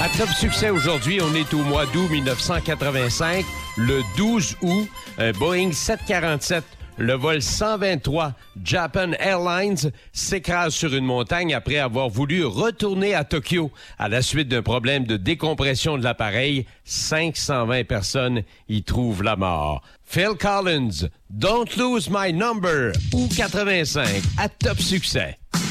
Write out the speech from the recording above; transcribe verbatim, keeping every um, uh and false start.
À Top Succès aujourd'hui, on est au mois d'août mille neuf cent quatre-vingt-cinq. Le douze août, un Boeing sept quarante-sept, le vol cent vingt-trois Japan Airlines, s'écrase sur une montagne après avoir voulu retourner à Tokyo à la suite d'un problème de décompression de l'appareil. cinq cent vingt personnes y trouvent la mort. Phil Collins, Don't Lose My Number, ou quatre-vingt-cinq, à Top Succès.